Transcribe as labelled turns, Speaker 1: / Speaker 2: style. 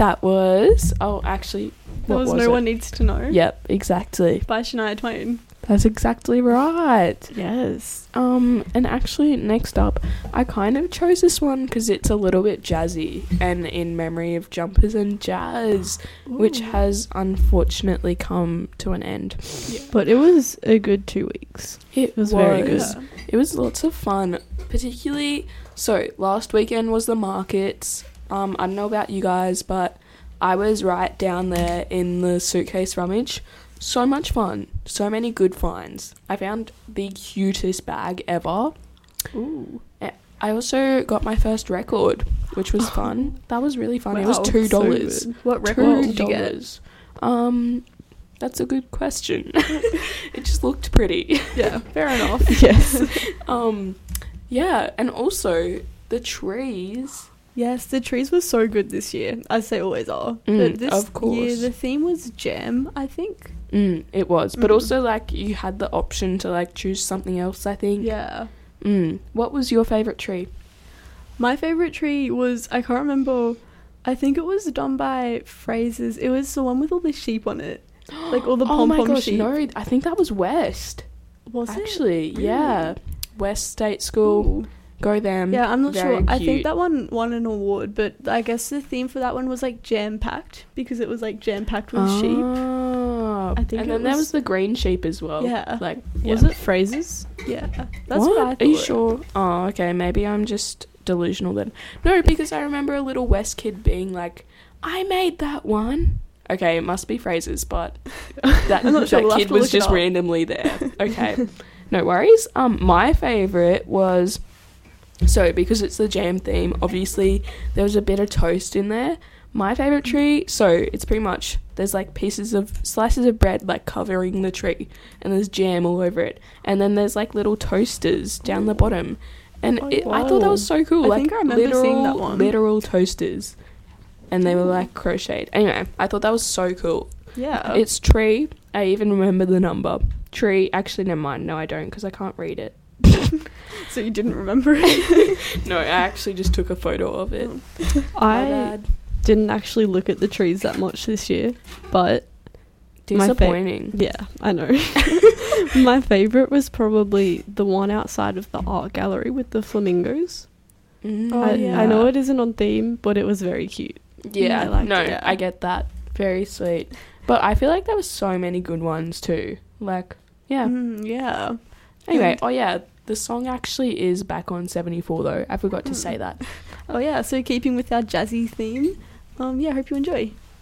Speaker 1: That was... Oh, actually...
Speaker 2: There was No One Needs to Know.
Speaker 1: Yep, exactly.
Speaker 2: By Shania Twain.
Speaker 1: That's exactly right.
Speaker 2: Yes.
Speaker 1: And actually, next up, I kind of chose this one because it's a little bit jazzy and in memory of Jumpers and Jazz, which has unfortunately come to an end.
Speaker 2: Yeah. But it was a good 2 weeks.
Speaker 1: It was very good. It was lots of fun, particularly... So, last weekend was the markets. I don't know about you guys, but I was right down there in the suitcase rummage. So much fun. So many good finds. I found the cutest bag ever.
Speaker 2: Ooh.
Speaker 1: I also got my first record, which was fun. That was really fun.
Speaker 2: Wow,
Speaker 1: it was $2.
Speaker 2: So what record did you get?
Speaker 1: That's a good question. It just looked pretty.
Speaker 2: Yeah, fair enough. Yes.
Speaker 1: Yeah, and also the trees.
Speaker 2: Yes, the trees were so good this year, as they always are.
Speaker 1: But
Speaker 2: this
Speaker 1: of course.
Speaker 2: year, the theme was jam, I think.
Speaker 1: It was. But also, like, you had the option to, like, choose something else, I think.
Speaker 2: Yeah.
Speaker 1: What was your favourite tree?
Speaker 2: My favourite tree was, I can't remember, I think it was done by Fraser's. It was the one with all the sheep on it. Like, all the pom-pom sheep.
Speaker 1: No, I think that was West.
Speaker 2: Was it?
Speaker 1: Actually, yeah. West State School.
Speaker 2: Ooh.
Speaker 1: Go them.
Speaker 2: Yeah, I'm not
Speaker 1: Very
Speaker 2: sure. I
Speaker 1: cute.
Speaker 2: think that one won an award, but I guess the theme for that one was like jam-packed, because it was like jam-packed with sheep. I think
Speaker 1: and then there was the green sheep as well.
Speaker 2: Yeah.
Speaker 1: Like,
Speaker 2: Was it Fraser's? Yeah. That's what I thought.
Speaker 1: Are you sure? Oh, okay. Maybe I'm just delusional then. No, because I remember a little West kid being like, I made that one. Okay, it must be Fraser's, but that,
Speaker 2: I'm not sure.
Speaker 1: that kid was just randomly there. Okay. No worries. My favourite was... So, because it's the jam theme, obviously, there was a bit of toast in there. My favourite tree, so it's pretty much, there's like slices of bread like covering the tree, and there's jam all over it. And then there's like little toasters down the bottom. And I thought that was so cool.
Speaker 2: I think I remember seeing that one.
Speaker 1: Literal toasters. And they were like crocheted. Anyway, I thought that was so cool.
Speaker 2: Yeah.
Speaker 1: It's tree. I even remember the number. Tree, actually, never mind. No, I don't, because I can't read it.
Speaker 2: So you didn't remember it?
Speaker 1: No, I actually just took a photo of it.
Speaker 2: I didn't actually look at the trees that much this year, but...
Speaker 1: Disappointing.
Speaker 2: Yeah, I know. My favourite was probably the one outside of the art gallery with the flamingos. I know it isn't on theme, but it was very cute.
Speaker 1: Yeah, I get that. Very sweet. But I feel like there were so many good ones too. Like, yeah.
Speaker 2: Yeah.
Speaker 1: Anyway, the song actually is back on 74 though. I forgot to say that.
Speaker 2: Oh yeah, so keeping with our jazzy theme, I hope you enjoy.